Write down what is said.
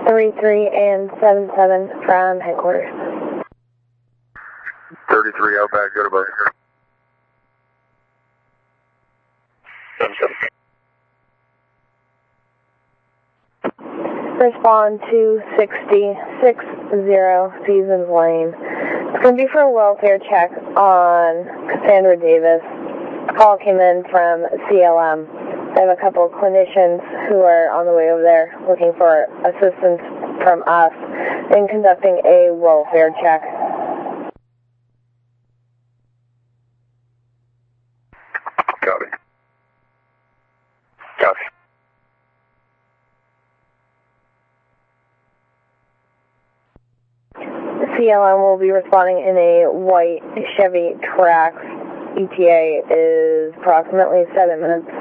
33 and 77 from headquarters. 33 Outback, go to bus. 77. Respond to 6060 Seasons Lane. It's going to be for a welfare check on Cassandra Davis. A call came in from CLM. I have a couple of clinicians who are on the way over there looking for assistance from us in conducting a welfare check. Copy. Copy. CLM will be responding in a white Chevy Trax. ETA is approximately 7 minutes.